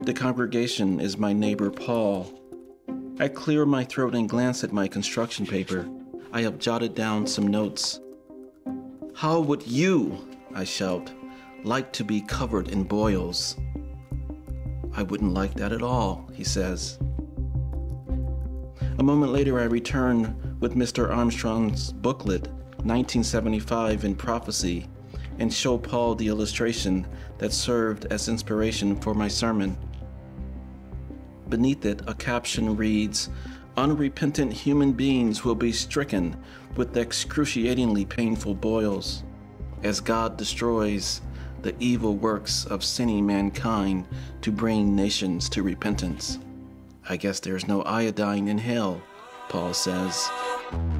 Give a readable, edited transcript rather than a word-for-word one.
The congregation is my neighbor Paul. I clear my throat and glance at my construction paper. I have jotted down some notes. How would you, I shout, like to be covered in boils? I wouldn't like that at all, he says. A moment later, I return with Mr. Armstrong's booklet, 1975 in Prophecy, and show Paul the illustration that served as inspiration for my sermon. Beneath it, a caption reads, "Unrepentant human beings will be stricken with excruciatingly painful boils as God destroys the evil works of sinning mankind to bring nations to repentance." I guess there's no iodine in hell, Paul says.